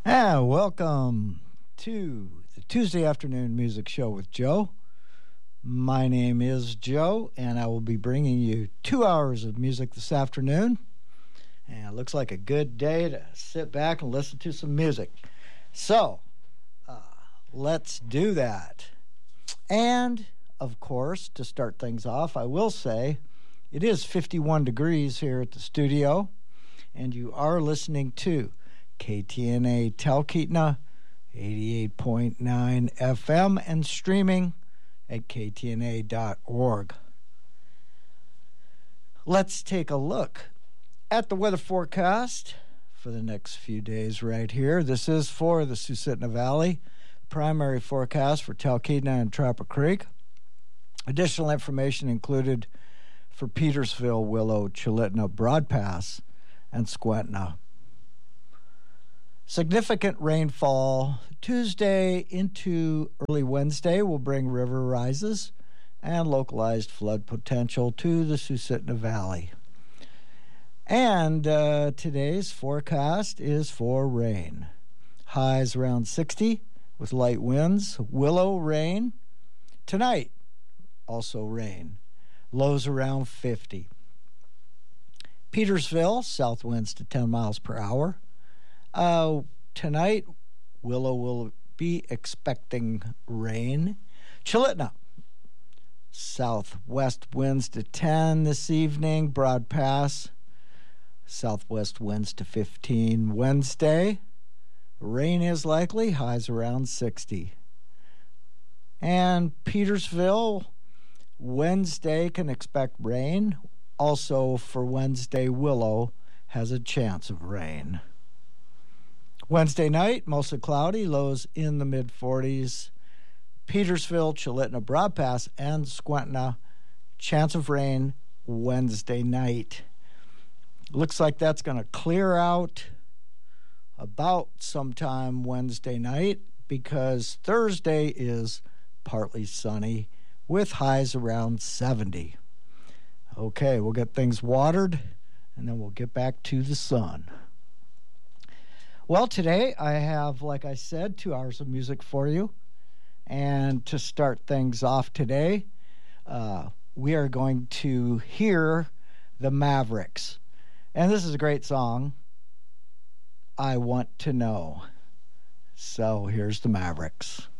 And welcome to the Tuesday afternoon music show with Joe. My name is Joe, and I will be bringing you 2 hours of music this afternoon. And it looks like a good day to sit back and listen to some music. So, let's do that. And, of course, to start things off, I will say it is 51 degrees here at the studio, and you are listening to KTNA Talkeetna, 88.9 FM, and streaming at ktna.org. Let's take a look at the weather forecast for the next few days right here. This is for the Susitna Valley. Primary forecast for Talkeetna and Trapper Creek. Additional information included for Petersville, Willow, Chulitna, Broad Pass, and Squentna. Significant rainfall Tuesday into early Wednesday will bring river rises and localized flood potential to the Susitna Valley. And today's forecast is for rain. Highs around 60 with light winds. Willow rain. Tonight, also rain. Lows around 50. Petersville, south winds to 10 miles per hour. Tonight, Willow will be expecting rain. Chulitna, southwest winds to 10 this evening. Broad Pass, southwest winds to 15 Wednesday. Rain is likely, highs around 60. And Petersville, Wednesday can expect rain. Also for Wednesday, Willow has a chance of rain. Wednesday night, mostly cloudy, lows in the mid-40s. Petersville, Chulitna, Broad Pass, and Squentna, chance of rain Wednesday night. Looks like that's going to clear out about sometime Wednesday night because Thursday is partly sunny with highs around 70. Okay, we'll get things watered, and then we'll get back to the sun. Well, today I have, like I said, 2 hours of music for you. And to start things off today, we are going to hear the Mavericks. And this is a great song, I Want to Know. So here's the Mavericks.